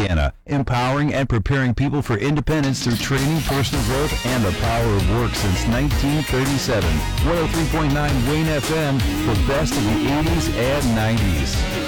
Indiana, empowering and preparing people for independence through training, personal growth, and the power of work since 1937. 103.9 Wayne FM, the best of the 80s and 90s.